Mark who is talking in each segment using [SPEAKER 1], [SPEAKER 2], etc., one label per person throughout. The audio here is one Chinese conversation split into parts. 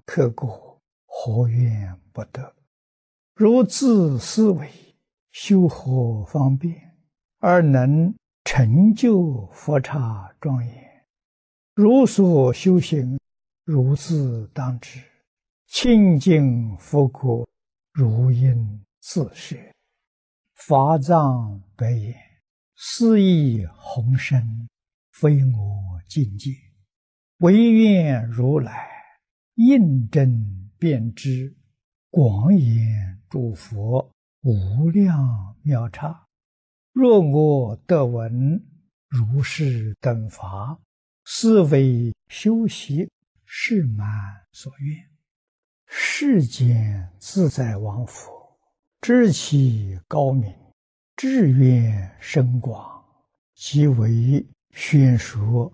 [SPEAKER 1] 克果，何怨不得？如自思维，修何方便，而能成就佛刹庄严？如所修行，如自当知。清净佛国，如应自摄。法藏白言：斯亦宏深，非我境界。唯愿如来印证遍知，广演诸佛无量妙刹。若我得闻如是等法，是为修习是满所愿。世间自在王佛，知其高明，志愿深广，即为宣说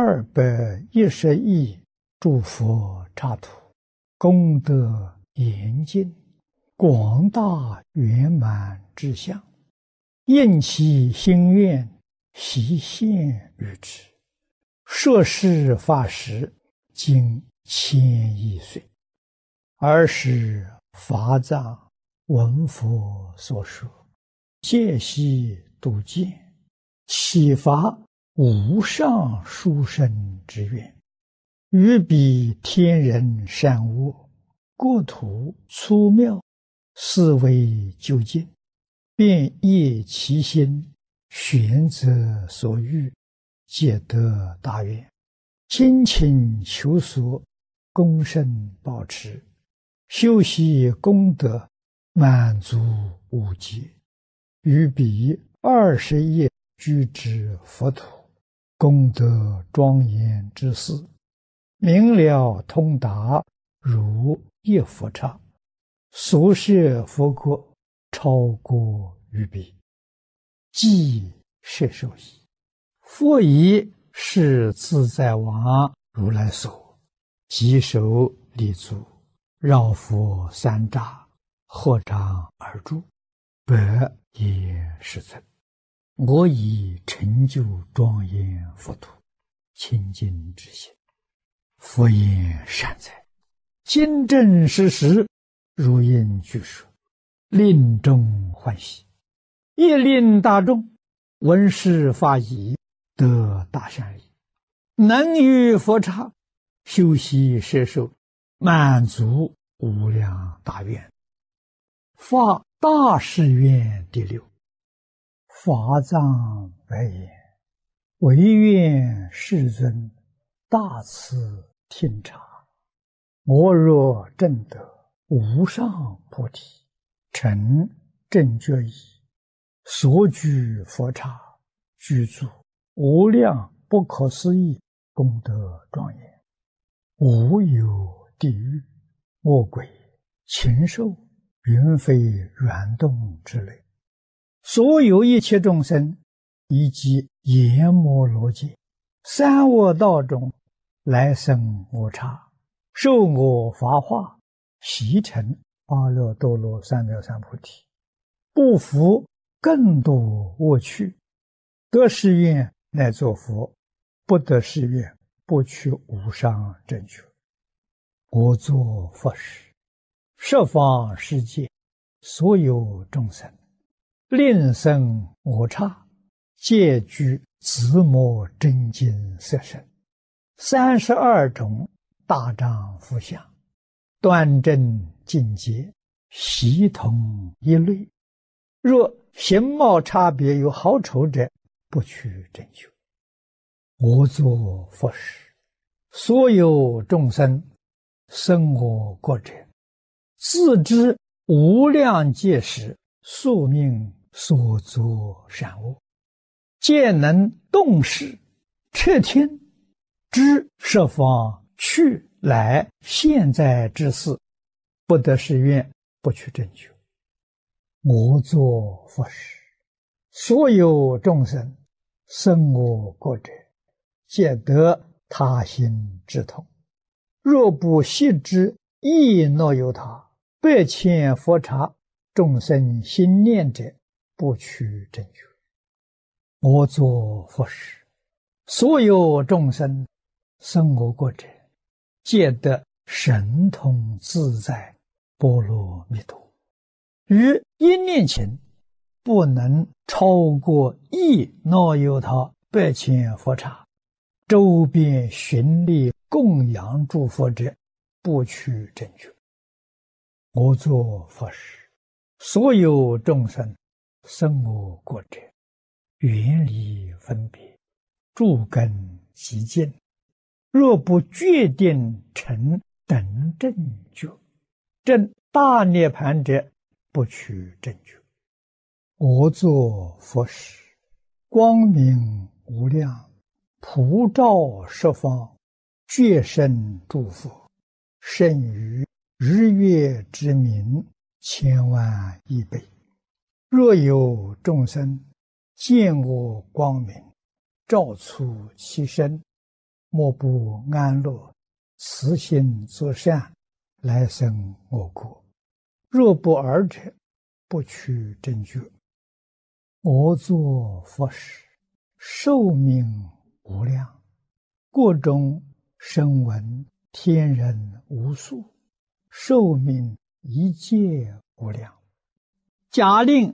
[SPEAKER 1] 210亿诸佛刹土，功德严尽，广大圆满之相，应其心愿，悉现于之。说是法时，经千亿岁。尔时法藏闻佛所说，戒悉度见，启发无上殊胜之愿，于彼天人善恶，国土粗妙，思维究竟，便业其心，选择所欲，皆得大愿，精勤求索，功胜保持，修习功德，满足无极，于彼20亿居之佛土，功德庄严之事，明了通达，如一佛刹，所摄佛国，超过于彼，即摄受矣。佛以是自在王如来所，即手立足，绕佛三匝，合掌而住，白也世尊，我已成就庄严佛土，清净之心。佛言善哉，今正实实，如应具说，令众欢喜，亦令大众闻是法已，得大善利，能于佛刹修习摄受，满足无量大愿。发大誓愿第6。法藏白言：唯愿世尊大慈听察，我若证得无上菩提，成正觉已，所居佛刹，居住无量不可思议功德庄严，无有地狱、恶鬼、禽兽、云飞软动之类，所有一切众生，以及阎摩罗界、三恶道中来生我刹，受我法化，习成阿耨多罗三藐三菩提，不服更多恶趣，得誓愿乃作佛，不得誓愿不取无上正觉。我作佛时，十方世界所有众生，令生我刹，皆具自摩真经色身，32种大丈夫相，端正净洁，悉同一类。若形貌差别有好丑者，不取正觉。我作佛时，所有众生生我国者，自知无量劫时宿命所作善恶，皆能动识彻听，知十方去来现在之事，不得誓愿，不取正觉。我作佛时，所有众生生我国者，皆得他心之痛。若不悉知亦若有他，百千佛刹众生心念者，不取正觉。我作佛时，所有众生生我国者，皆得神通自在波罗蜜多。于一念前不能超过1那由他百千佛刹，周边寻历供养诸佛者，不取正觉。我作佛时，所有众生生我国者，远离分别，诸根极净。若不决定成等正觉，证大涅盘者，不取正觉。我作佛时，光明无量，普照十方，觉生诸佛，胜于日月之明千万亿倍。若有众生见我光明，照出其身，莫不安乐，慈心作善，来生我国。若不尔者，不取正觉。我作佛时，寿命无量，国中声闻天人无数，寿命一切无量。假令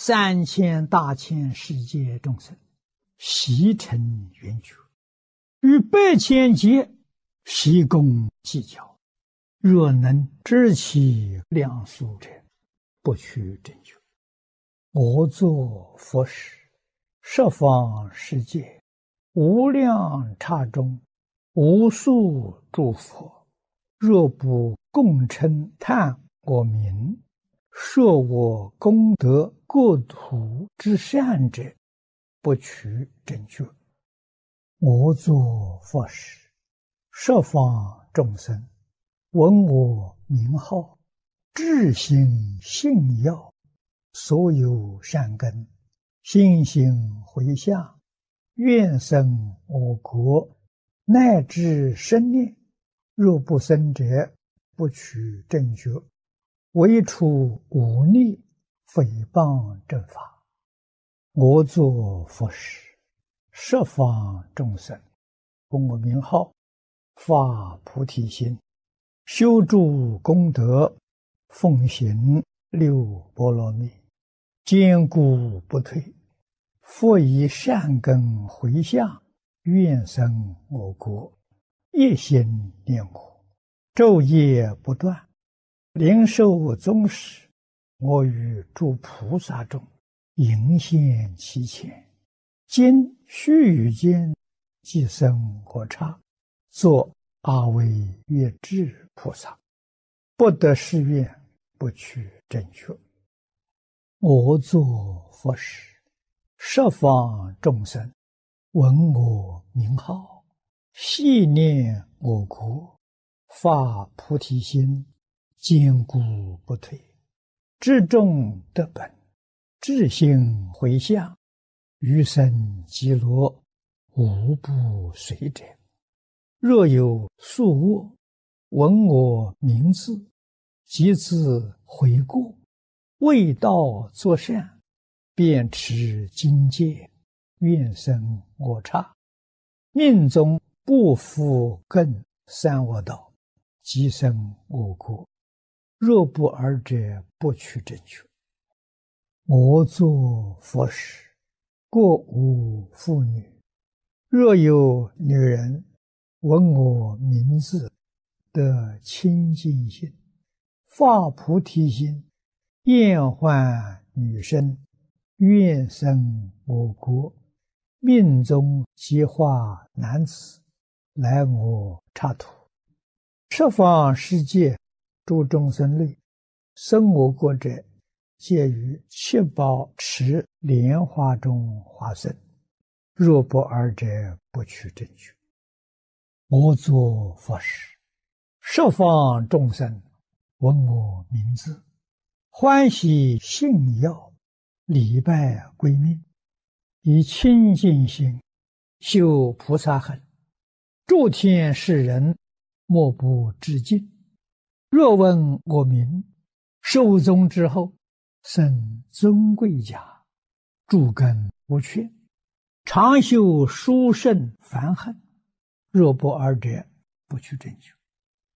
[SPEAKER 1] 3000大千世界众生悉成圆觉，于百千劫悉共计较，若能知其量数者，不取正觉。我作佛时，十方世界无量刹中，无数诸佛，若不共称叹我名，说我功德国土之善者，不取正觉。我作佛时，十方众生闻我名号，至心信要，所有善根心行回向，愿生我国，乃至生念。若不生者，不取正觉。唯除忤逆诽谤正法。我作佛时，十方众生闻我名号，发菩提心，修诸功德，奉行6波罗蜜，坚固不退，复以善根回向，愿生我国，一心念我，昼夜不断，灵寿终时，我于诸菩萨中迎现其前，今须臾间即生我刹，作阿惟越致菩萨。不得誓愿，不取正觉。我作佛时，十方众生闻我名号，系念我国，发菩提心，坚固不退，至众得本，至心回向，余生极乐，无不随者。若有宿卧，闻我名字，即自悔过，为道作善，便持经戒，愿生我刹。命中不复更三恶道，即生我国。若不尔者，不取正觉。我作佛时，过无妇女。若有女人闻我名字，得清净心，发菩提心，厌患女身，愿生我国，命中即化男子，来我刹土。十方世界诸众生类，生我国者，皆于七宝池莲花中化身。若不尔者，不取正觉。我作佛时，十方众生闻我名字，欢喜信要，礼拜归命，以清净心修菩萨行，诸天世人莫不致敬。若闻我名，寿终之后，生尊贵家，诸根无缺，常修殊胜梵行。若不尔者，不取正觉。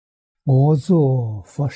[SPEAKER 1] 我作佛